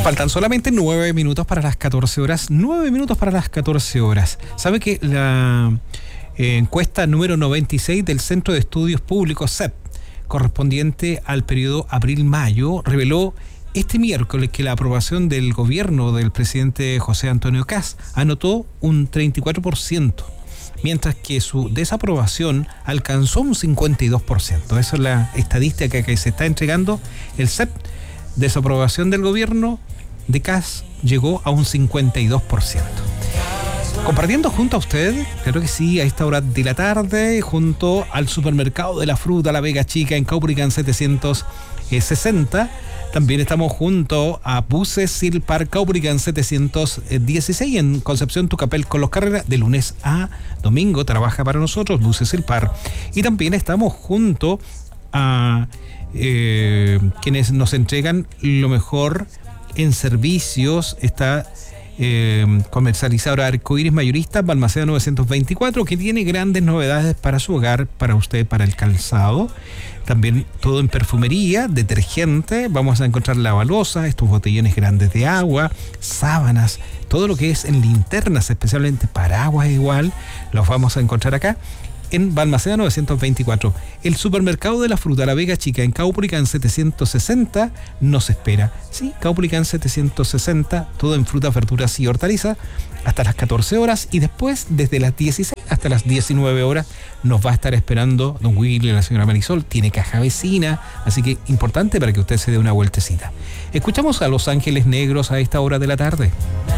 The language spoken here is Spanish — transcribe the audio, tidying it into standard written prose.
Faltan solamente 9 minutos para las 14 horas. 9 minutos para las 14 horas. ¿Sabe que la encuesta número 96 del Centro de Estudios Públicos, CEP, correspondiente al periodo abril-mayo, reveló este miércoles que la aprobación del gobierno del presidente José Antonio Kast anotó un 34%, mientras que su desaprobación alcanzó un 52%. Esa es la estadística que se está entregando el CEP. Desaprobación del gobierno de Kast llegó a un 52%. Compartiendo junto a usted, claro que sí, a esta hora de la tarde, junto al supermercado de la fruta La Vega Chica en Caupolicán 760. También estamos junto a Buses Silpar Caupolicán 716 en Concepción Tucapel con los Carreras. De lunes a domingo trabaja para nosotros Buses Silpar. Y también estamos junto a quienes nos entregan lo mejor en servicios. Está comercializadora Arcoíris Mayorista Balmaceda 924, que tiene grandes novedades para su hogar, para usted, para el calzado. También todo en perfumería, detergente, vamos a encontrar lavalosa, estos botellones grandes de agua, sábanas, todo lo que es en linternas, especialmente paraguas igual, los vamos a encontrar acá en Balmaceda 924. El supermercado de la fruta La Vega Chica en Caupolicán 760 nos espera. Sí, Caupolicán 760, todo en frutas, verduras y hortalizas hasta las 14 horas, y después desde las 16 hasta las 19 horas nos va a estar esperando don Willy y la señora Marisol. Tiene caja vecina, así que importante para que usted se dé una vueltecita. Escuchamos a Los Ángeles Negros a esta hora de la tarde.